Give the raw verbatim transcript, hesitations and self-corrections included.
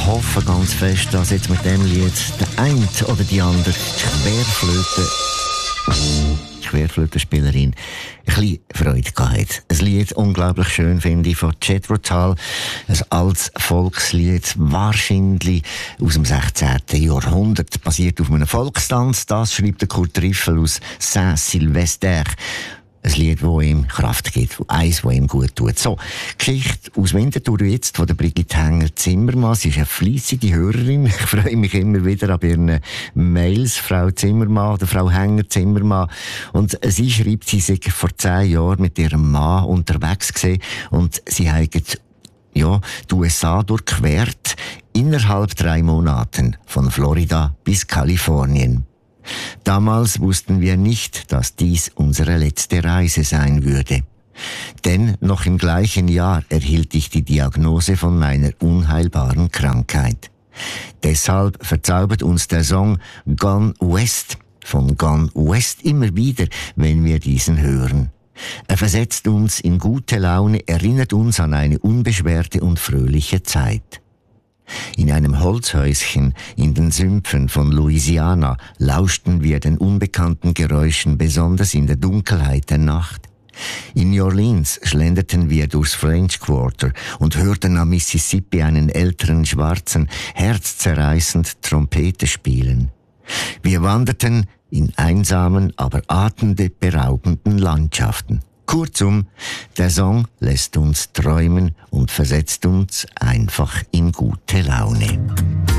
hoffe ganz fest, dass jetzt mit dem Lied der eine oder die andere Querflöte, Querflötenspielerin ein bisschen Freude gehabt hat. Ein Lied, unglaublich schön, finde ich, von Jethro Tull. Ein altes Volkslied, wahrscheinlich aus dem sechzehnten Jahrhundert, basiert auf einem Volkstanz. Das schreibt der Kurt Riffel aus Saint-Sylvester. Ein Lied, das ihm Kraft gibt, eins, das ihm gut tut. So, Geschichte aus Winterthur jetzt von der Brigitte Hänger-Zimmermann. Sie ist eine fleissige Hörerin. Ich freue mich immer wieder an ihren Mails, Frau Zimmermann oder Frau Hänger-Zimmermann. Und sie schreibt, sie sei vor zehn Jahren mit ihrem Mann unterwegs gewesen und sie haben ja, die U S A durchquert innerhalb drei Monaten von Florida bis Kalifornien. Damals wussten wir nicht, dass dies unsere letzte Reise sein würde. Denn noch im gleichen Jahr erhielt ich die Diagnose von meiner unheilbaren Krankheit. Deshalb verzaubert uns der Song Gone West von Gone West immer wieder, wenn wir diesen hören. Er versetzt uns in gute Laune, erinnert uns an eine unbeschwerte und fröhliche Zeit. In einem Holzhäuschen in den Sümpfen von Louisiana lauschten wir den unbekannten Geräuschen, besonders in der Dunkelheit der Nacht. In New Orleans schlenderten wir durchs French Quarter und hörten am Mississippi einen älteren Schwarzen herzzerreißend Trompete spielen. Wir wanderten in einsamen, aber atemberaubenden Landschaften. Kurzum, der Song lässt uns träumen und versetzt uns einfach in gute Laune.